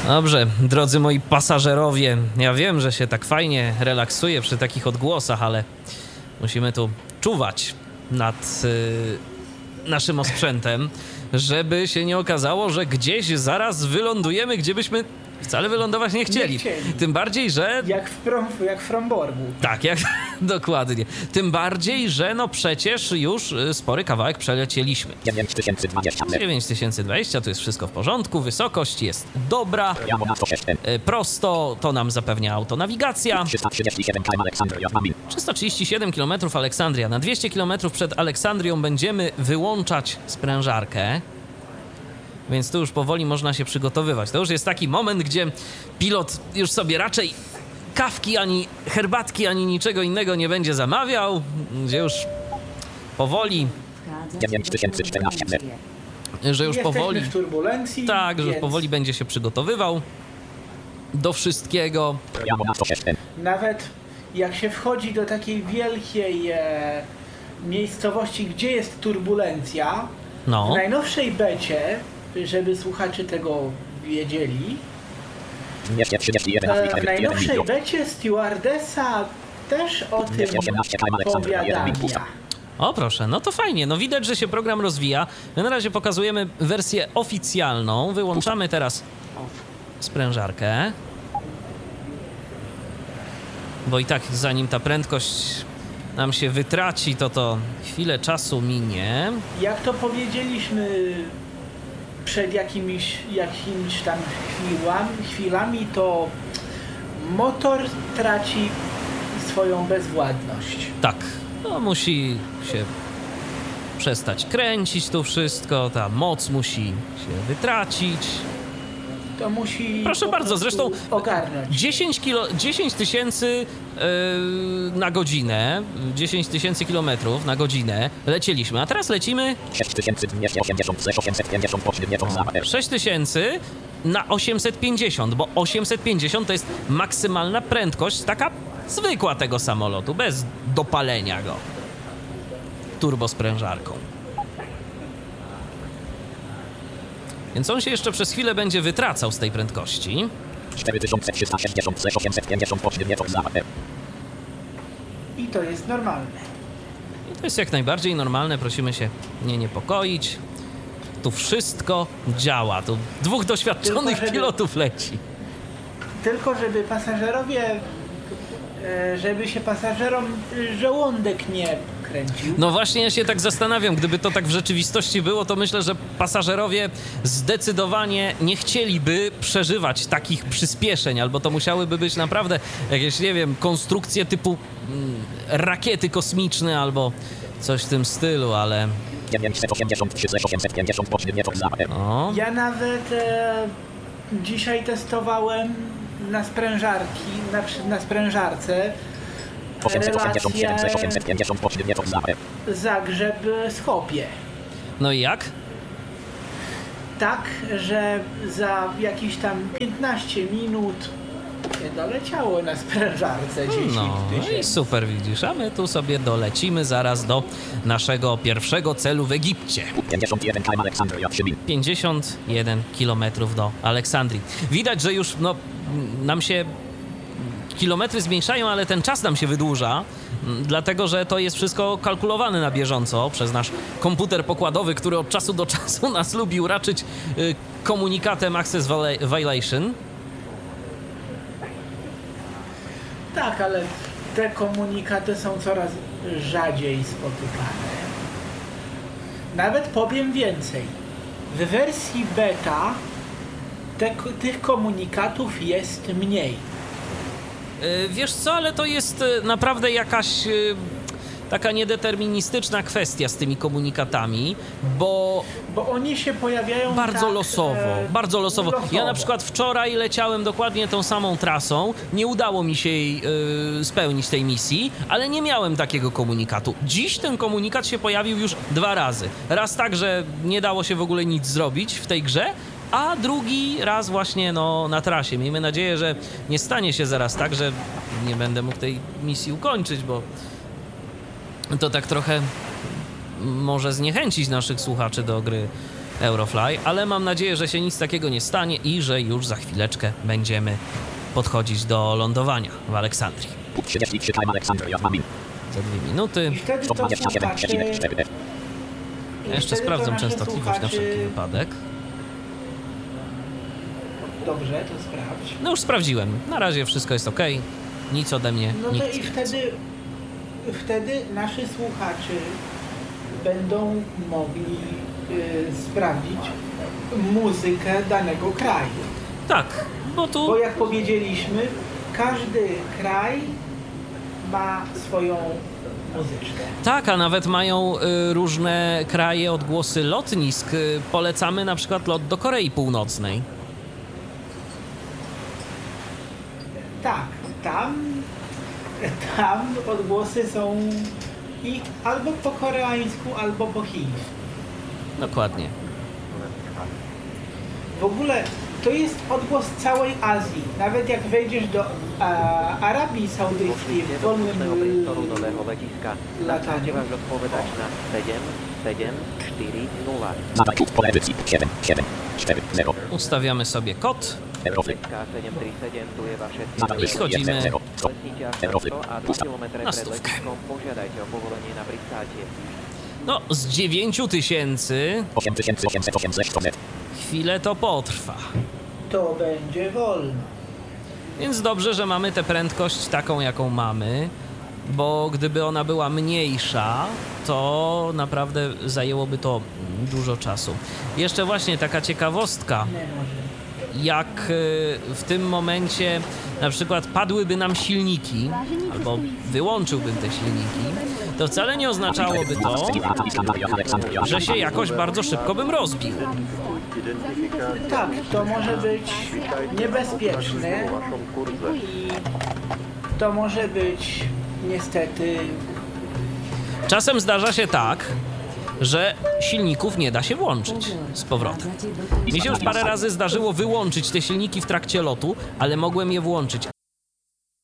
Dobrze, drodzy moi pasażerowie, ja wiem, że się tak fajnie relaksuje przy takich odgłosach, ale musimy tu czuwać nad naszym osprzętem, żeby się nie okazało, że gdzieś zaraz wylądujemy, gdzie byśmy wcale wylądować nie chcieli. Tym bardziej, że... Jak w Fromborgu. Tak, dokładnie. Tym bardziej, że no przecież już spory kawałek przelecieliśmy. 9020, tu jest wszystko w porządku, wysokość jest dobra, prosto, to nam zapewnia autonawigacja. 337 km Aleksandria. Na 200 km przed Aleksandrią będziemy wyłączać sprężarkę. Więc tu już powoli można się przygotowywać. To już jest taki moment, gdzie pilot już sobie raczej kawki, ani herbatki, ani niczego innego nie będzie zamawiał, gdzie już powoli... 9014. Że już powoli... w turbulencji. Tak, że już powoli będzie się przygotowywał do wszystkiego. Nawet jak się wchodzi do takiej wielkiej miejscowości, gdzie jest turbulencja, w najnowszej becie, żeby słuchacze tego wiedzieli, w najnowszej becie stewardessa też o tym powiadamia. O proszę, no to fajnie, no widać, że się program rozwija. My na razie pokazujemy wersję oficjalną. Wyłączamy teraz sprężarkę. Bo i tak zanim ta prędkość nam się wytraci, to chwilę czasu minie. Jak to powiedzieliśmy przed jakimiś tam chwilami, to motor traci swoją bezwładność. Tak, no musi się przestać kręcić tu wszystko, ta moc musi się wytracić. To musi proszę bardzo, zresztą ogarnąć. 10 tysięcy na godzinę, 10 tysięcy kilometrów na godzinę lecieliśmy, a teraz lecimy 6 tysięcy na 850, bo 850 to jest maksymalna prędkość, taka zwykła tego samolotu, bez dopalenia go turbosprężarką. Więc on się jeszcze przez chwilę będzie wytracał z tej prędkości. 4366 I to jest normalne. I to jest jak najbardziej normalne, prosimy się nie niepokoić. Tu wszystko działa, tu dwóch doświadczonych pilotów leci. Tylko żeby się pasażerom żołądek nie kręcił. No właśnie, ja się tak zastanawiam, gdyby to tak w rzeczywistości było, to myślę, że pasażerowie zdecydowanie nie chcieliby przeżywać takich przyspieszeń, albo to musiałyby być naprawdę jakieś, nie wiem, konstrukcje typu rakiety kosmiczne, albo coś w tym stylu, ale... Ja nawet dzisiaj testowałem na sprężarce relację Zagrzeb-Skopje. No i jak? Tak, że za jakieś tam 15 minut doleciało na sprężarce 10 tysięcy. No i super, widzisz, a my tu sobie dolecimy zaraz do naszego pierwszego celu w Egipcie. 51 kilometrów do Aleksandrii. Widać, że już nam się kilometry zmniejszają, ale ten czas nam się wydłuża, dlatego że to jest wszystko kalkulowane na bieżąco przez nasz komputer pokładowy, który od czasu do czasu nas lubi uraczyć komunikatem Access Violation. Tak, ale te komunikaty są coraz rzadziej spotykane. Nawet powiem więcej. W wersji beta tych komunikatów jest mniej. Wiesz co, ale to jest naprawdę jakaś taka niedeterministyczna kwestia z tymi komunikatami, bo oni się pojawiają bardzo losowo. Ja na przykład wczoraj leciałem dokładnie tą samą trasą, nie udało mi się jej spełnić tej misji, ale nie miałem takiego komunikatu. Dziś ten komunikat się pojawił już 2 razy. Raz tak, że nie dało się w ogóle nic zrobić w tej grze, a drugi raz właśnie na trasie. Miejmy nadzieję, że nie stanie się zaraz tak, że nie będę mógł tej misji ukończyć, bo to tak trochę może zniechęcić naszych słuchaczy do gry Eurofly, ale mam nadzieję, że się nic takiego nie stanie i że już za chwileczkę będziemy podchodzić do lądowania w Aleksandrii. Punkt 33 Time Aleksandria Mamin. Za 2 minuty. I wtedy to 127,4 słuchaczy... F. i Jeszcze wtedy to sprawdzam nasze częstotliwość na wszelki wypadek. Dobrze, to sprawdź. No już sprawdziłem. Na razie wszystko jest ok. Nic ode mnie, No to nikt i nie wtedy nasi słuchacze będą mogli sprawdzić muzykę danego kraju. Tak, bo tu... Bo jak powiedzieliśmy, każdy kraj ma swoją muzyczkę. Tak, a nawet mają różne kraje odgłosy lotnisk. Polecamy na przykład lot do Korei Północnej. Tak, tam odgłosy są i albo po koreańsku, albo po chińsku. Dokładnie. W ogóle to jest odgłos całej Azji. Nawet jak wejdziesz do Arabii Saudyjskiej w wolnym toru letiska. Następnie wasz odpowiadać na 7740. Zadaj punkt pole edycji 7740. Ustawiamy sobie kod. Eurofly. 737, tu je wasze Zadaj I schodzimy Lecicie aż Eurofly. na 100 a 2 Pusta. km Na przed stówkę. letiską požiadajcie o povolenie na pristátie. No, z 9000 8808 net. chwilę to potrwa. to będzie wolno. Więc dobrze, że mamy tę prędkość taką, jaką mamy, bo gdyby ona była mniejsza, to naprawdę zajęłoby to dużo czasu. Jeszcze właśnie taka ciekawostka, Nie może. jak w tym momencie na przykład padłyby nam silniki, albo wyłączyłbym te silniki, to wcale nie oznaczałoby to, że się jakoś bardzo szybko bym rozbił. Tak, to może być niebezpieczne i to może być niestety Czasem zdarza się tak, że silników nie da się włączyć z powrotem. Mi się już parę razy zdarzyło wyłączyć te silniki w trakcie lotu, ale mogłem je włączyć